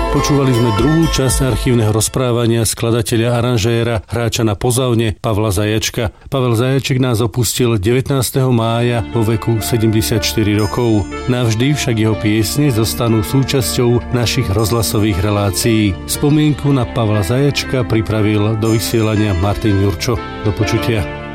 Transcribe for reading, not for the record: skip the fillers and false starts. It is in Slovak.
Počúvali sme druhú časť archívneho rozprávania skladateľa, aranžéra, hráča na pozavne Pavla Zajačka. Pavel Zajaček nás opustil 19. mája vo veku 74 rokov. Navždy však jeho piesne zostanú súčasťou našich rozhlasových relácií. Spomienku na Pavla Zajačka pripravil do vysielania Martin Jurčo. Do počutia.